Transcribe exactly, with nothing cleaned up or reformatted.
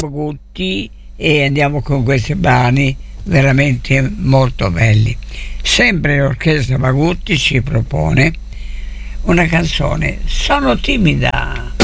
Pagutti e andiamo con questi brani veramente molto belli. Sempre l'orchestra Pagutti ci propone una canzone, Sono timida.